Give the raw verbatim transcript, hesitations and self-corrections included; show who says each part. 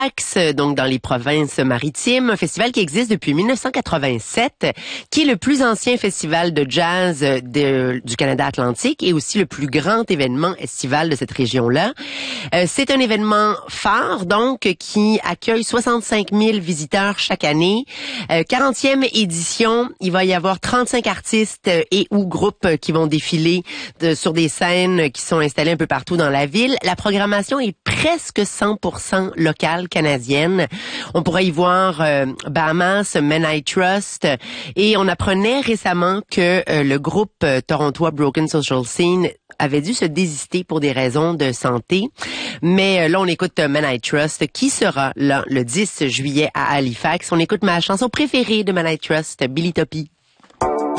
Speaker 1: donc dans les provinces maritimes, un festival qui existe depuis mille neuf cent quatre-vingt-sept, qui est le plus ancien festival de jazz de, du Canada Atlantique et aussi le plus grand événement estival de cette région-là. Euh, c'est un événement phare, donc, qui accueille soixante-cinq mille visiteurs chaque année. Euh, quarantième édition, il va y avoir trente-cinq artistes et ou groupes qui vont défiler de, sur des scènes qui sont installées un peu partout dans la ville. La programmation est presque cent pour cent locale canadienne. On pourrait y voir euh, Bahamas, Men I Trust, et on apprenait récemment que euh, le groupe euh, torontois Broken Social Scene avait dû se désister pour des raisons de santé. Mais euh, là, on écoute euh, Men I Trust, qui sera là le dix juillet à Halifax. On écoute ma chanson préférée de Men I Trust, Billy Toppy.